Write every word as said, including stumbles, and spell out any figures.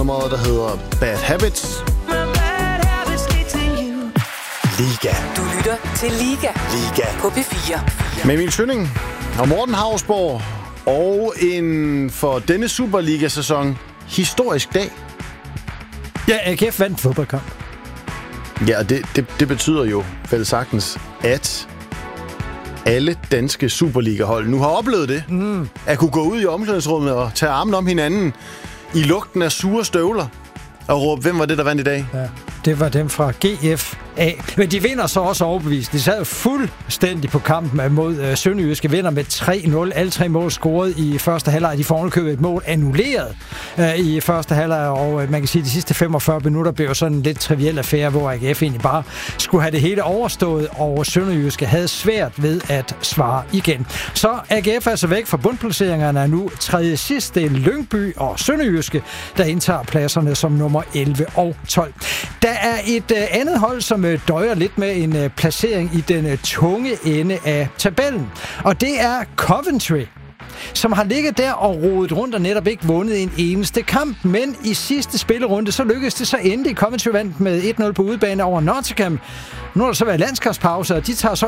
nummeret, der hedder Bad Habits. Liga. Du lytter til Liga. Liga. På P fire. Med Emil Schønning og Morten Hausborg. Og en for denne Superliga-sæson historisk dag. Ja, A G F vandt fodboldkamp. Ja, det, det, det betyder jo vel sagtens, at alle danske Superliga-hold nu har oplevet det. Mm. At kunne gå ud i omklædningsrummet og tage armen om hinanden i lugten af sure støvler og råbe, hvem var det, der vandt i dag? Ja, det var dem fra G F A. Men de vinder så også overbevist. De sad jo fuldstændig på kampen mod øh, Sønderjyske, vinder med tre nul. Alle tre mål scoret i første halvleg. De får underkøbet et mål annulleret øh, i første halvleg, og øh, man kan sige, at de sidste femogfyrre minutter blev sådan en lidt triviel affære, hvor A G F egentlig bare skulle have det hele overstået, og Sønderjyske havde svært ved at svare igen. Så A G F er altså væk fra bundplaceringerne, er nu tredje sidst. Det er Lyngby og Sønderjyske, der indtager pladserne som nummer elleve og tolv. Der er et øh, andet hold, som øh, døjer lidt med en øh, placering i den øh, tunge ende af tabellen. Og det er Coventry, som har ligget der og rodet rundt og netop ikke vundet en eneste kamp. Men i sidste spillerunde, så lykkedes det så endelig. Coventry vandt med et nul på udebane over Nottingham. Nu har der så været landskampspause, og de tager så